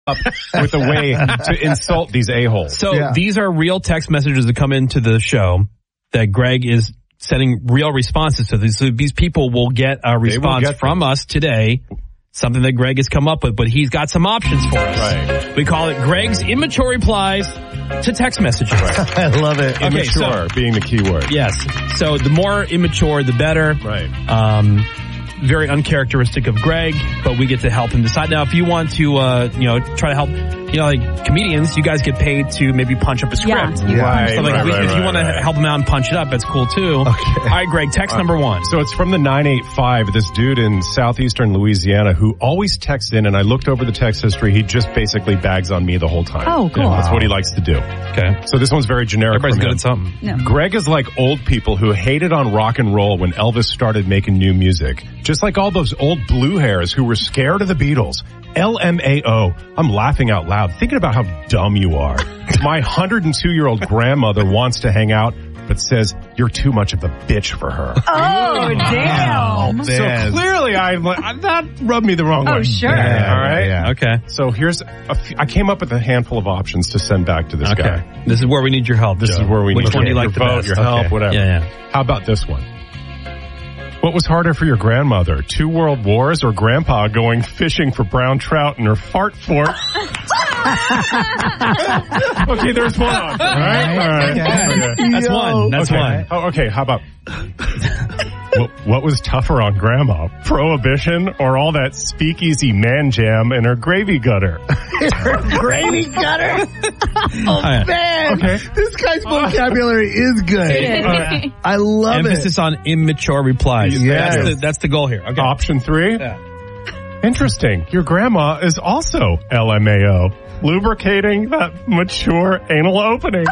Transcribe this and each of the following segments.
up with a way to insult these a-holes. So these are real text messages that come into the show that Greg is sending real responses to. These people will get a response from us today, something that Greg has come up with, but he's got some options for us. Right. We call it Greg's immature replies to text messages. Right. I love it. Immature being the key word. Yes. So the more immature, the better. Right. Very uncharacteristic of Greg, but we get to help him decide. Now, if you want to, try to help, like comedians, you guys get paid to maybe punch up a script. Right. So if you want to help him out and punch it up, that's cool too. Okay. All right, Greg, text number one. So it's from the 985, this dude in southeastern Louisiana who always texts in, and I looked over the text history. He just basically bags on me the whole time. Oh, cool. Yeah, that's what he likes to do. Okay. So this one's very generic. Everybody's from good him. at something. No. Greg is like old people who hated on rock and roll when Elvis started making new music. Just like all those old blue hairs who were scared of the Beatles. LMAO. I'm laughing out loud, thinking about how dumb you are. My 102-year-old grandmother wants to hang out, but says you're too much of a bitch for her. Oh, damn. So clearly that rubbed me the wrong way. Oh, sure. All right. Yeah. Okay. So I came up with a handful of options to send back to this guy. This is where we need your help. This is where we need Which one do you like your the vote, best? your help, whatever. Yeah. How about this one? What was harder for your grandmother, 2 world wars or grandpa going fishing for brown trout in her fart fort? Okay, there's one option. All right. That's one. That's one. Oh, okay. How about what was tougher on grandma, prohibition or all that speakeasy man jam in her gravy gutter? Gravy gutter? Oh, man. Okay. This guy's vocabulary is good. I love Emphasis on immature replies. Yes. That's the goal here. Okay. Option 3? Yeah. Interesting. Your grandma is also LMAO. Lubricating that mature anal opening.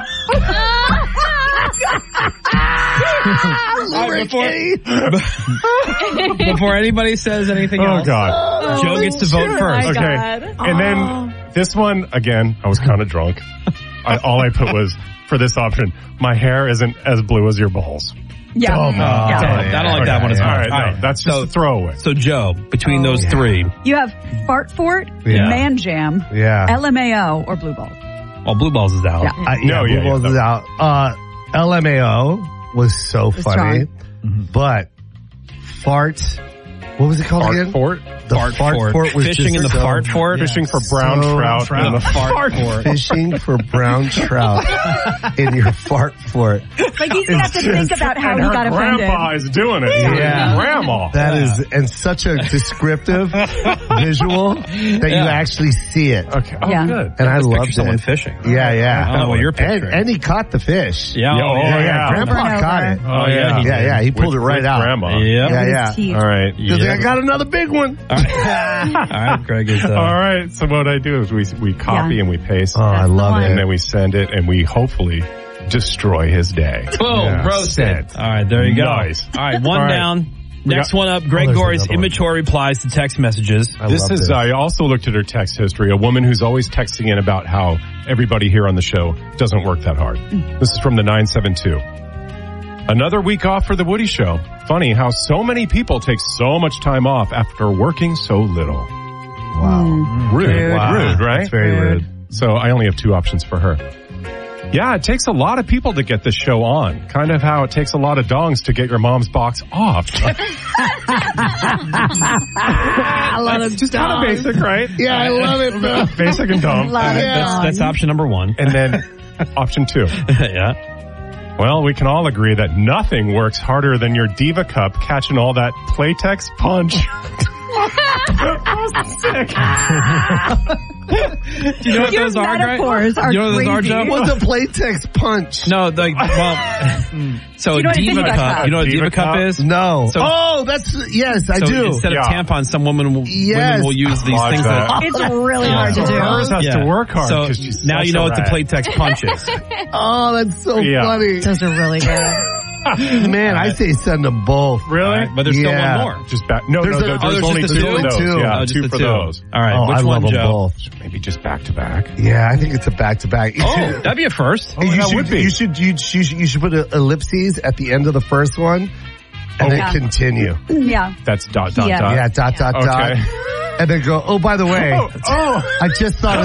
Before anybody says anything else, God. Joe gets to vote first. Okay. And then this one, again, I was kind of drunk. All I put was, for this option, my hair isn't as blue as your balls. Yeah. I don't like that one as much. All right, that's just a throwaway. So, Joe, between those three. You have Fart Fort, Man Jam, LMAO, or Blue Balls. Well, Blue Balls is out. Blue Balls is out. LMAO was so funny, but Farts. What was it called again? Fort? The Fart Fort was fishing in the Fart Fort. Fishing for brown trout in the Fart Fort. Fishing for brown trout in your Fart Fort. Like you have to think about how he got offended. Grandpa is doing it. Yeah. Grandma. That is, and such a descriptive visual that you actually see it. Okay. Oh, good. And I loved someone it. fishing. Yeah. I don't know what you're picturing. And he caught the fish. Yeah. Grandpa caught it. Oh, yeah. He pulled it right out. Grandma. Yeah. All right. I got another big one. All right, Greg is. All right. So what I do is we copy and we paste. Oh, I love it. And then we send it and we hopefully destroy his day. Boom, roasted. All right, there you go. Nice. All right, one down. Next one up, Greg Gorey's immature replies to text messages. I also looked at her text history, a woman who's always texting in about how everybody here on the show doesn't work that hard. This is from the 972. Another week off for the Woody Show. Funny how so many people take so much time off after working so little. Wow. Rude, right? That's very rude. So I only have 2 options for her. Yeah, it takes a lot of people to get this show on. Kind of how it takes a lot of dongs to get your mom's box off. Just kind of basic, right? Yeah, I love it, bro. Basic and dumb. That's option number 1. And then option 2. Yeah. Well, we can all agree that nothing works harder than your Diva Cup catching all that Playtex punch. Do you know what those are, Greg? You know what those are, Joe? What's a Playtex punch? No, so Diva Cup. You know what Diva Cup is? No. So, yes, I do. Instead of tampons, some women will use these things that. It's really hard to do. Hers has to work hard. So now you know what the Playtex punch is. Oh, that's so funny. Those are really good. Man, I say send them both. Really? But there's still one more. Just back. No, there's only just 2 the of those. two? Yeah, just 2 the for 2. those. All right, which I one, love them Joe? both. Maybe just back to back. Yeah, I think it's a back to back. That'd be a first. You should put ellipses at the end of the first one, and then continue. Yeah. That's dot. Yeah, dot. Okay. And then go, oh, by the way, I just thought of